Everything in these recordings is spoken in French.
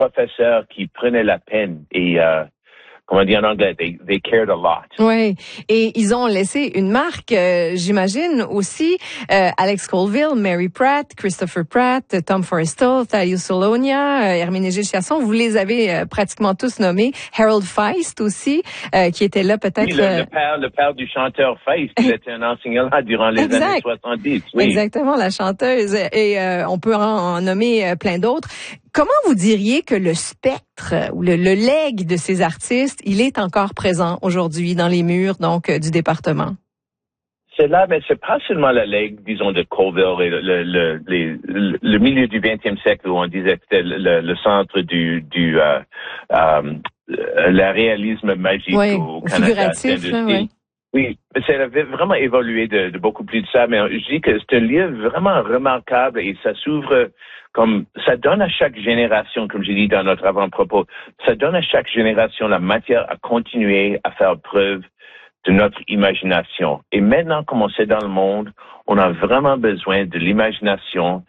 professeurs qui prenaient la peine et comme on dit en anglais, they cared a lot. Oui, et ils ont laissé une marque, j'imagine aussi, Alex Colville, Mary Pratt, Christopher Pratt, Tom Forrestal, Thaddeus Solonia, Herménégilde Chasson, vous les avez pratiquement tous nommés. Harold Feist aussi, qui était là peut-être... Oui, le père du chanteur Feist, il était un enseignant là durant les années 70. Oui. Exactement, la chanteuse, et on peut en nommer plein d'autres. Comment vous diriez que le spectre ou le legs de ces artistes, il est encore présent aujourd'hui dans les murs donc du département? C'est là, mais c'est pas seulement le legs, disons, de Colville et le milieu du 20e siècle où on disait que c'était le centre du le réalisme magique au Canada. Figuratif, là, oui. Oui, ça avait vraiment évolué de beaucoup plus de ça, mais je dis que c'est un livre vraiment remarquable et ça s'ouvre comme, ça donne à chaque génération, comme j'ai dit dans notre avant-propos, ça donne à chaque génération la matière à continuer à faire preuve de notre imagination. Et maintenant, comme on sait dans le monde, on a vraiment besoin de l'imagination,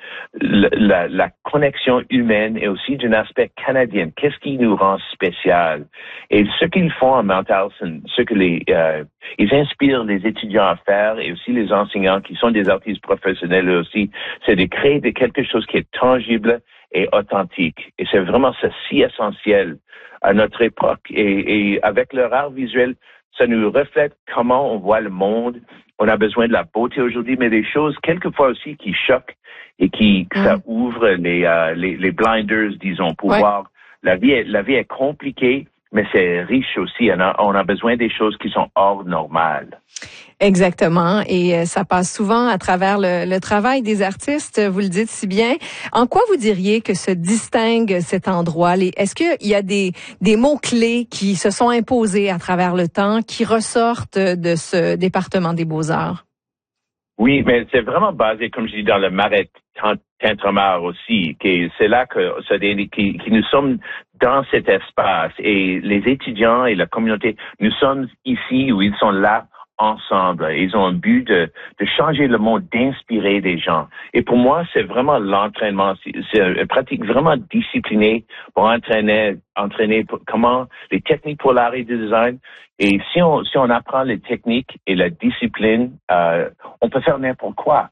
la connexion humaine et aussi d'un aspect canadien. Qu'est-ce qui nous rend spécial? Et ce qu'ils font à Mount Allison, ce que ils inspirent les étudiants à faire et aussi les enseignants qui sont des artistes professionnels aussi, c'est de créer quelque chose qui est tangible et authentique. Et c'est vraiment ça si essentiel à notre époque. Et avec leur art visuel, ça nous reflète comment on voit le monde. On a besoin de la beauté aujourd'hui, mais des choses quelquefois aussi qui choquent et ça ouvre les blinders, disons, pour voir la vie est compliquée, mais c'est riche aussi. On a besoin des choses qui sont hors normales. Exactement. Et ça passe souvent à travers le travail des artistes, vous le dites si bien. En quoi vous diriez que se distingue cet endroit? Est-ce qu'il y a des mots-clés qui se sont imposés à travers le temps, qui ressortent de ce département des Beaux-Arts? Oui, mais c'est vraiment basé, comme je dis, dans le Marais Tintramar aussi. C'est là que nous sommes dans cet espace et les étudiants et la communauté, nous sommes ici où ils sont là ensemble. Ils ont un but de changer le monde, d'inspirer des gens. Et pour moi, c'est vraiment l'entraînement. C'est une pratique vraiment disciplinée pour entraîner comment les techniques pour l'art et le design. Et si on apprend les techniques et la discipline, on peut faire n'importe quoi.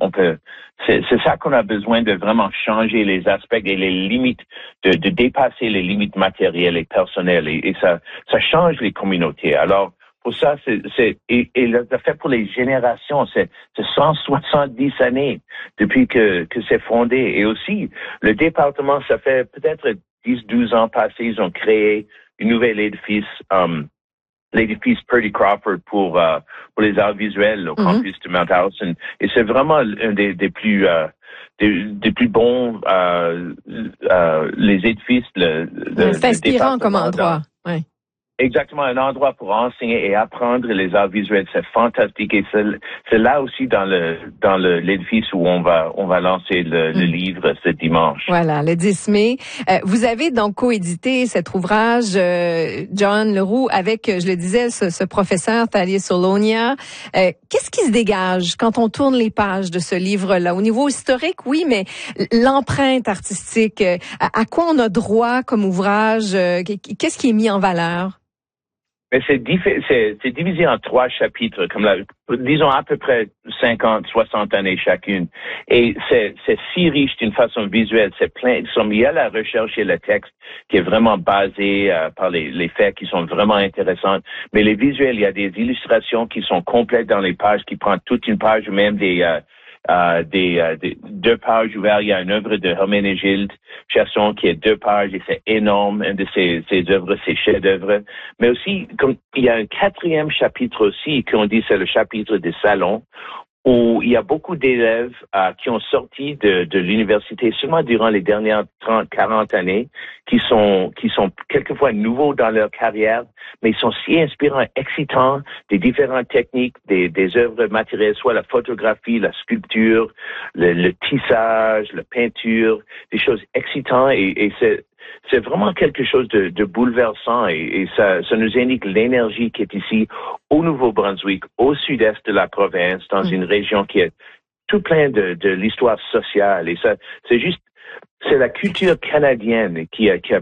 C'est ça qu'on a besoin de vraiment changer les aspects et les limites, de dépasser les limites matérielles et personnelles. Et ça change les communautés. Alors, pour ça, et le fait pour les générations, c'est 170 années depuis que c'est fondé. Et aussi, le département, ça fait peut-être 10-12 ans passés, ils ont créé une nouvelle édifice, l'édifice Purdy Crawford pour les arts visuels au campus de Mount Allison. Et c'est vraiment un des plus bons, les édifices, c'est inspirant comme endroit, oui. Exactement, un endroit pour enseigner et apprendre les arts visuels, c'est fantastique et c'est là aussi dans l'édifice où on va lancer le livre ce dimanche. Voilà, le 10 mai. Vous avez donc coédité cet ouvrage, John Leroux, avec, je le disais, ce professeur Thaddeus Solonia. Qu'est-ce qui se dégage quand on tourne les pages de ce livre-là? Au niveau historique, oui, mais l'empreinte artistique, à quoi on a droit comme ouvrage? Qu'est-ce qui est mis en valeur? Mais c'est divisé en 3 chapitres, disons à peu près 50, 60 années chacune. Et c'est si riche d'une façon visuelle, c'est plein. Il y a la recherche et le texte qui est vraiment basé par les faits qui sont vraiment intéressantes. Mais les visuels, il y a des illustrations qui sont complètes dans les pages, qui prennent toute une page, ou même des 2 pages ouvertes. Il y a une œuvre de Herménégilde Chasson qui est 2 pages et c'est énorme, une de ses œuvres, ses chefs-d'œuvre. Mais aussi, il y a un 4e chapitre aussi, qu'on dit c'est le chapitre des salons, où il y a beaucoup d'élèves qui ont sorti de l'université seulement durant les dernières 30, 40 années, qui sont quelquefois nouveaux dans leur carrière, mais ils sont si inspirants, excitants, des différentes techniques, des œuvres matérielles, soit la photographie, la sculpture, le tissage, la peinture, des choses excitantes et c'est vraiment quelque chose de bouleversant et ça nous indique l'énergie qui est ici au Nouveau-Brunswick, au sud-est de la province, dans une région qui est tout plein de l'histoire sociale. Et ça, c'est la culture canadienne qui a